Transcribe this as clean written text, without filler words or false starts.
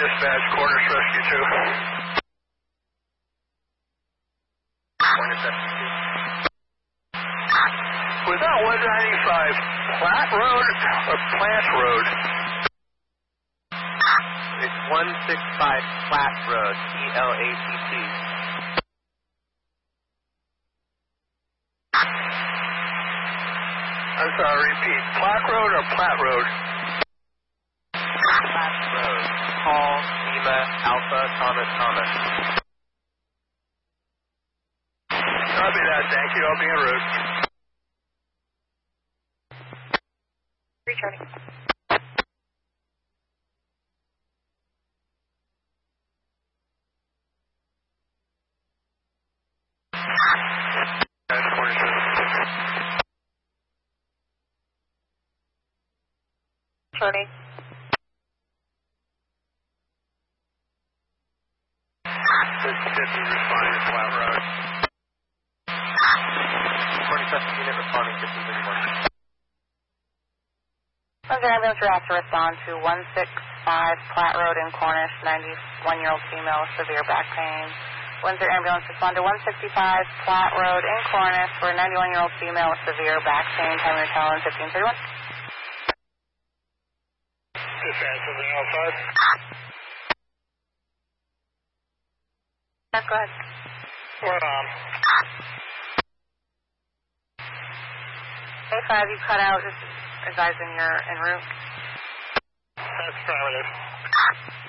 Dispatch, Cornish Rescue 2. Cornish Rescue 2. Was that 195 Platte Road or Plant Road? It's 165 Platte Road, P-L-A-T-T. I'm sorry, repeat. Platte Road or Platte Road? Platte Road. Paul, Lima, Alpha, Thomas, Thomas. Copy that, thank you. I'll be en route. Returning. That's Cornish Rescue 2. Returning. This is responding to Platte Road. Cornish Rescue Unit responding to 231. Windsor Ambulance, you're asked to respond to 165 Platte Road in Cornish, 91-year-old female with severe back pain. Windsor Ambulance, respond to 165 Platte Road in Cornish for a 91-year-old female with severe back pain. Time your tell in 1531. Dispatch, something outside? Yes, go ahead. We're on. A5, you cut out, just advising you're en route. That's affirmative.